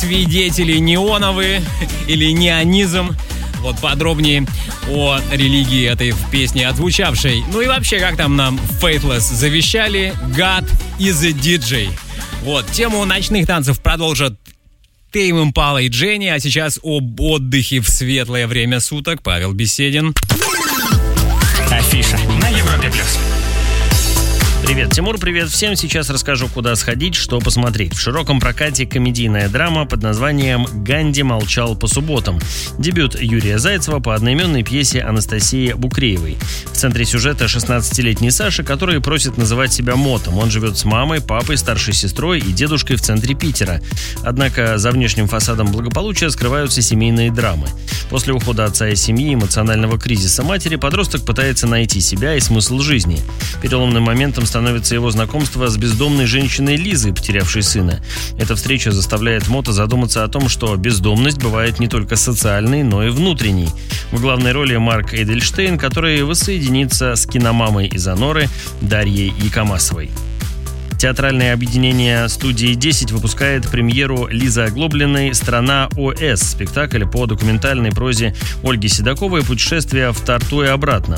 свидетели неоновые или неонизм. Вот подробнее о религии этой в песне отзвучавшей. Ну и вообще, как там нам Faithless завещали, God is a DJ. Вот, тему ночных танцев продолжат Тейм Импала и Дженни, а сейчас об отдыхе в светлое время суток Павел Беседин. Афиша на Европе+. Привет, Тимур, привет всем. Сейчас расскажу, куда сходить, что посмотреть. В широком прокате комедийная драма под названием «Ганди молчал по субботам». Дебют Юрия Зайцева по одноименной пьесе Анастасии Букреевой. В центре сюжета 16-летний Саша, который просит называть себя Мотом. Он живет с мамой, папой, старшей сестрой и дедушкой в центре Питера. Однако за внешним фасадом благополучия скрываются семейные драмы. После ухода отца из семьи и эмоционального кризиса матери подросток пытается найти себя и смысл жизни. Переломным моментом становится его знакомство с бездомной женщиной Лизой, потерявшей сына. Эта встреча заставляет Мота задуматься о том, что бездомность бывает не только социальной, но и внутренней. В главной роли Марк Эдельштейн, который воссоединится с киномамой из «Аноры» Дарьей Якомасовой. Театральное объединение студии 10 выпускает премьеру Лизы Оглоблиной «Страна ОС». Спектакль по документальной прозе Ольги Седоковой «Путешествие в Тарту и обратно».